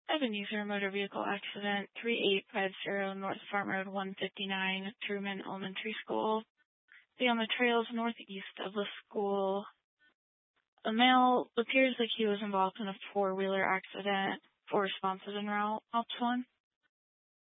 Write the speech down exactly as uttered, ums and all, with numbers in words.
Evan User Motor Vehicle Accident, three eight five zero North Farm Road one fifty-nine, Truman Elementary School. Be on the trails northeast of the school. A male appears like he was involved in a four-wheeler accident. Four responses en route. Ops one.